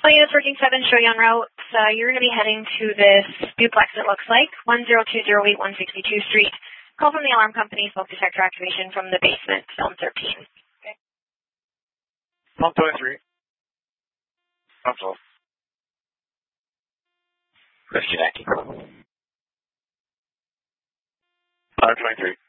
Oh, units working 7, show you en route. You're going to be heading to this duplex, it looks like, 10208 162th Street. Call from the alarm company, smoke detector activation from the basement, zone 13. Okay. Zone 23. Zone 12. Rescue 19. 523.